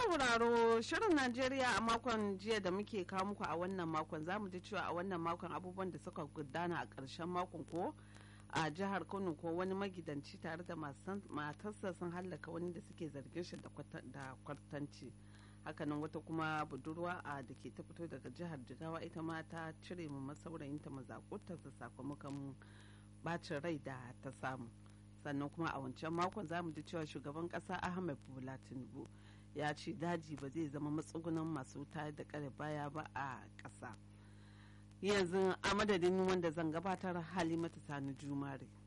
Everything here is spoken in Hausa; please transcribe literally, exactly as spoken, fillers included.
sauraro shirin Najeriya a makon jiya da muke kawo muku a wannan makon za mu ji cewa a wannan makon abubuwan da suka gudana a ƙarshen makon ko a jihar Kano ko wani magidanci tare da matarsa sun hallaka wani da suke zargin shi da kwartanci. Hakanan wata kuma budurwa a da ke ta fito daga jihar Jigawa ita ma ta cire mu masaurayinta mazakutarsa sakamakon bacin rai da ta samu. Sannan kuma a wancan makon za mu ji cewa shugaban kasa Ahmed Bola Tinubu ya ce daji ba zai zama matsugunan masu wuta da kare baya ba a ƙasa. Yanzu a madadin wanda zan gabatar Halimatu Sani Jumare.